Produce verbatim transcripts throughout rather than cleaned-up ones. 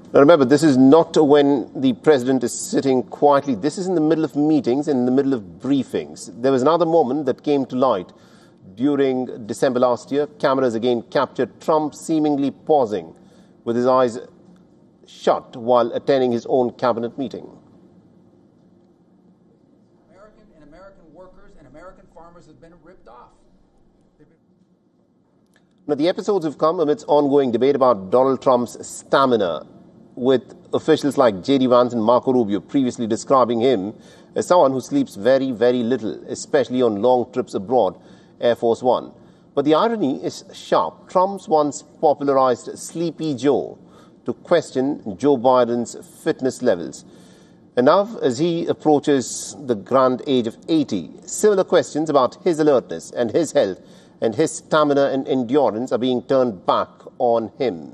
Now remember, this is not when the president is sitting quietly. This is in the middle of meetings, in the middle of briefings. There was another moment that came to light during December last year. Cameras again captured Trump seemingly pausing with his eyes shut while attending his own cabinet meeting. American and American workers and American farmers have been ripped off. Now, the episodes have come amidst ongoing debate about Donald Trump's stamina, with officials like J D Vance and Marco Rubio previously describing him as someone who sleeps very, very little, especially on long trips abroad, Air Force One. But the irony is sharp. Trump's once popularized Sleepy Joe to question Joe Biden's fitness levels. And now, as he approaches the grand age of eighty, similar questions about his alertness and his health and his stamina and endurance are being turned back on him.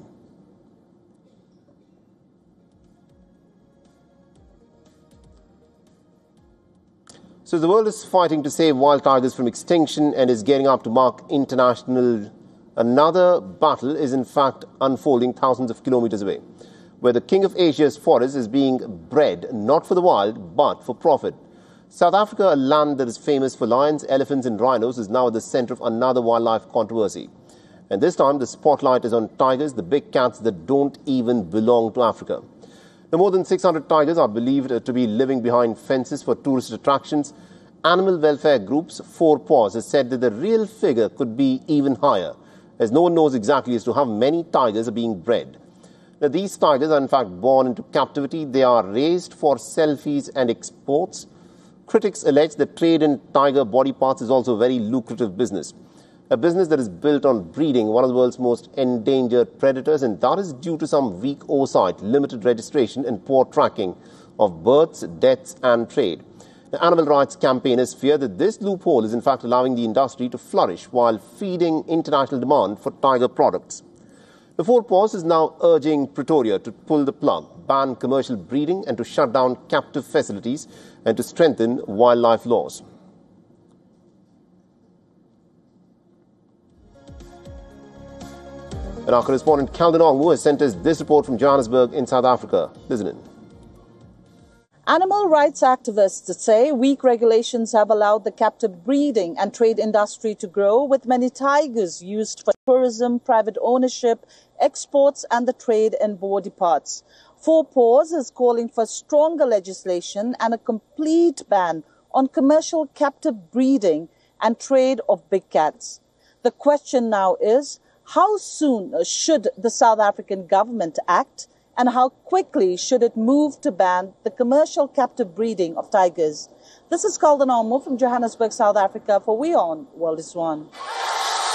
So the world is fighting to save wild tigers from extinction and is gearing up to mark international. Another battle is in fact unfolding thousands of kilometers away, where the king of Asia's forest is being bred not for the wild but for profit. South Africa, a land that is famous for lions, elephants and rhinos, is now at the center of another wildlife controversy. And this time the spotlight is on tigers, the big cats that don't even belong to Africa. Now, more than six hundred tigers are believed to be living behind fences for tourist attractions. Animal welfare groups Four Paws has said that the real figure could be even higher, as no one knows exactly as to how many tigers are being bred. Now, these tigers are in fact born into captivity. They are raised for selfies and exports. Critics allege that trade in tiger body parts is also a very lucrative business. A business that is built on breeding one of the world's most endangered predators, and that is due to some weak oversight, limited registration and poor tracking of births, deaths and trade. The animal rights campaigners fear that this loophole is in fact allowing the industry to flourish while feeding international demand for tiger products. The Four Paws is now urging Pretoria to pull the plug, ban commercial breeding and to shut down captive facilities and to strengthen wildlife laws. And our correspondent Calvin Ongwu has sent us this report from Johannesburg in South Africa. Listen in. Animal rights activists say weak regulations have allowed the captive breeding and trade industry to grow, with many tigers used for tourism, private ownership, exports and the trade in body parts. Four Paws is calling for stronger legislation and a complete ban on commercial captive breeding and trade of big cats. The question now is, how soon should the South African government act, and how quickly should it move to ban the commercial captive breeding of tigers? This is Calvin Ongwu from Johannesburg, South Africa for WION World is One.